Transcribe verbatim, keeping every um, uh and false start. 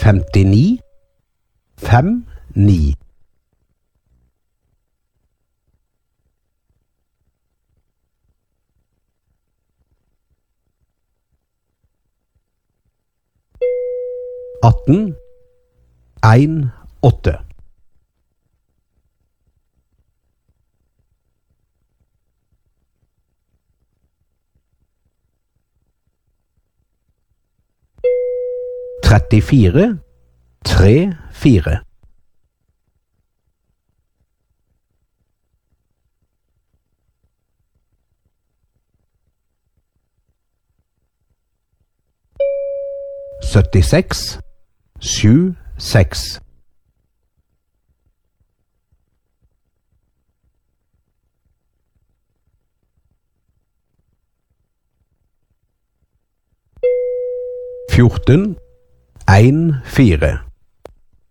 femtini, fem, ni. atten, en, åtte. trettifire, tre, fire. syttiseks, sju, seks. fjorten, en, fire.